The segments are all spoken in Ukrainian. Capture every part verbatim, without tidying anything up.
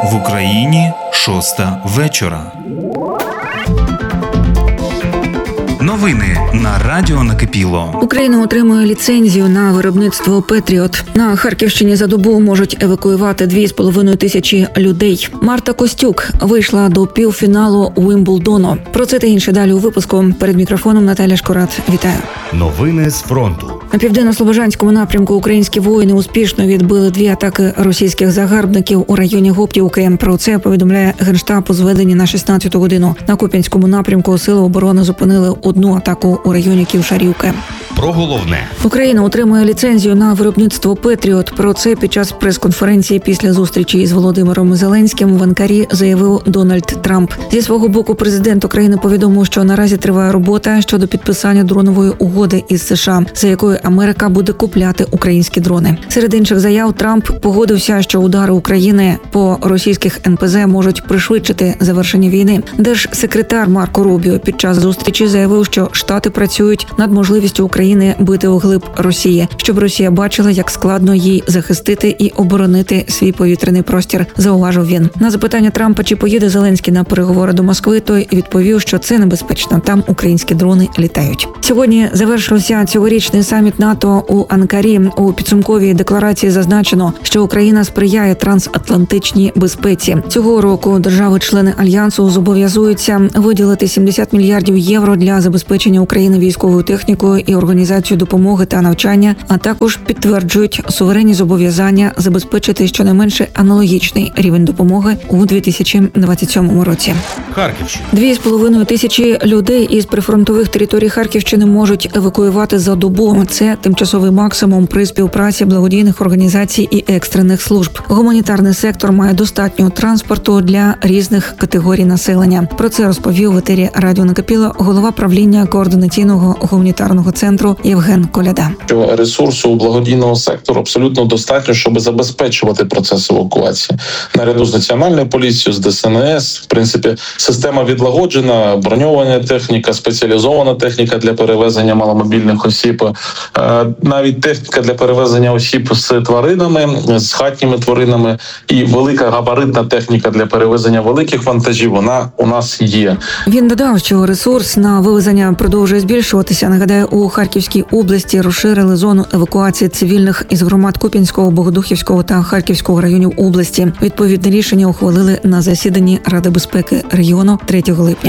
В Україні шоста вечора. Новини на Радіо Накипіло. Україна отримує ліцензію на виробництво «Петріот». На Харківщині за добу можуть евакуювати дві з половиною тисячі людей. Марта Костюк вийшла до півфіналу Уимблдону. Про це та інше далі у випуску. Перед мікрофоном Наталя Шкурат. Вітаю. Новини з фронту. На південно-слобожанському напрямку українські воїни успішно відбили дві атаки російських загарбників у районі Гоптівки. Про це повідомляє Генштаб у зведенні на шістнадцяту годину. На Куп'янському напрямку сили оборони зупинили одну атаку у районі Ківшарівки. Про головне. Україна отримує ліцензію на виробництво «Петріот». Про це під час прес-конференції після зустрічі із Володимиром Зеленським в Анкарі заявив Дональд Трамп. Зі свого боку президент України повідомив, що наразі триває робота щодо підписання дронової угоди із США, за якою Америка буде купляти українські дрони. Серед інших заяв Трамп погодився, що удари України по російських ен пе зет можуть пришвидшити завершення війни. Держсекретар Марко Рубіо під час зустрічі заявив, що Штати працюють над можливістю України бити углиб Росії, щоб Росія бачила, як складно їй захистити і оборонити свій повітряний простір, зауважив він. На запитання Трампа, чи поїде Зеленський на переговори до Москви, той відповів, що це небезпечно, там українські дрони літають. Сьогодні завершився цьогорічний саміт НАТО у Анкарі. У підсумковій декларації зазначено, що Україна сприяє трансатлантичній безпеці. Цього року держави-члени Альянсу зобов'язуються виділити сімдесят мільярдів євро для забезпечення України військовою технікою і організацію допомоги та навчання, а також підтверджують суверенні зобов'язання забезпечити щонайменше аналогічний рівень допомоги у дві тисячі двадцять сьомому році. Харківщина. Дві з половиною тисячі людей із прифронтових територій Харківщини можуть евакуювати за добу. Це тимчасовий максимум при співпраці благодійних організацій і екстрених служб. Гуманітарний сектор має достатньо транспорту для різних категорій населення. Про це розповів в етері Радіо Накипіло голова правління координаційного гуманітарного центру Євген Коляда. Що ресурсу благодійного сектору абсолютно достатньо, щоб забезпечувати процес евакуації. Наряду з Національною поліцією, з де ес ен ес, в принципі, система відлагоджена, броньована техніка, спеціалізована техніка для перевезення маломобільних осіб, навіть техніка для перевезення осіб з тваринами, з хатніми тваринами і велика габаритна техніка для перевезення великих вантажів, вона у нас є. Він додав, що ресурс на вивезення продовжує збільшуватися. Нагадаю, у Харківській області розширили зону евакуації цивільних із громад Куп'янського, Богодухівського та Харківського районів області. Відповідне рішення ухвалили на засіданні Ради безпеки регіону третього липня.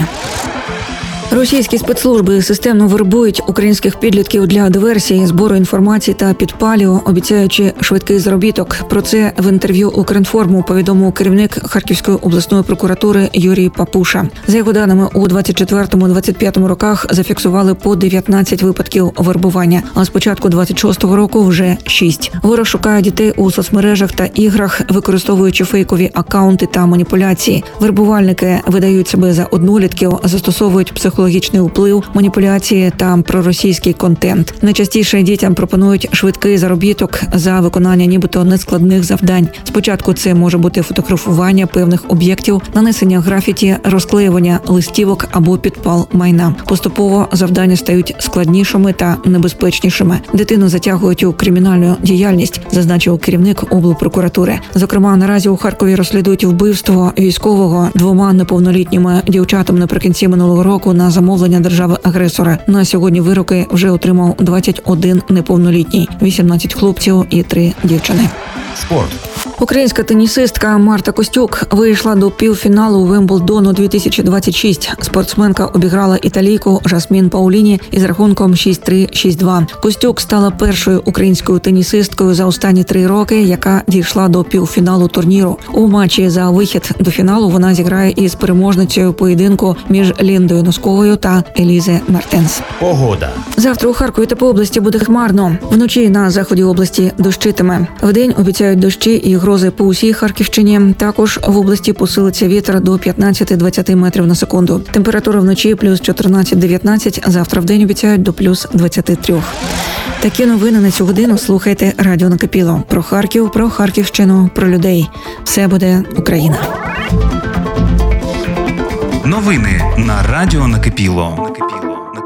Російські спецслужби системно вербують українських підлітків для диверсії, збору інформації та підпалів, обіцяючи швидкий заробіток. Про це в інтерв'ю «Укрінформу» повідомив керівник Харківської обласної прокуратури Юрій Папуша. За його даними, у двадцять четвертому - двадцять п'ятому роках зафіксували по дев'ятнадцять випадків вербування, а з початку двадцять шостого року вже шість. Ворог шукає дітей у соцмережах та іграх, використовуючи фейкові акаунти та маніпуляції. Вербувальники видають себе за однолітків, застосовують психологічні Психологічний вплив, маніпуляції та проросійський контент. Найчастіше дітям пропонують швидкий заробіток за виконання нібито нескладних завдань. Спочатку це може бути фотографування певних об'єктів, нанесення графіті, розклеювання листівок або підпал майна. Поступово завдання стають складнішими та небезпечнішими. Дитину затягують у кримінальну діяльність, зазначив керівник облпрокуратури. Зокрема, наразі у Харкові розслідують вбивство військового двома неповнолітніми дівчатам наприкінці минулого року на замовлення держави-агресора. На сьогодні вироки вже отримав двадцять один неповнолітній, вісімнадцять хлопців і три дівчини. Спорт. Українська тенісистка Марта Костюк вийшла до півфіналу Уимблдону дві тисячі двадцять шість. Спортсменка обіграла італійку Жасмін Пауліні із рахунком шість три - шість два. Костюк стала першою українською тенісисткою за останні три роки, яка дійшла до півфіналу турніру. У матчі за вихід до фіналу вона зіграє із переможницею поєдинку між Ліндою Носковою та Елізе Мартенс. Погода. Завтра у Харкові та по області буде хмарно. Вночі на заході області дощитиме. Вдень обіцяють дощі і грози по усій Харківщині. Також в області посилиться вітер до п'ятнадцяти-двадцяти метрів на секунду. Температура вночі плюс чотирнадцять - дев'ятнадцять, завтра вдень обіцяють до плюс двадцяти трьох. Такі новини на цю годину слухайте Радіо Накипіло. Про Харків, про Харківщину, про людей. Все буде Україна. Новини на Радіо Накипіло.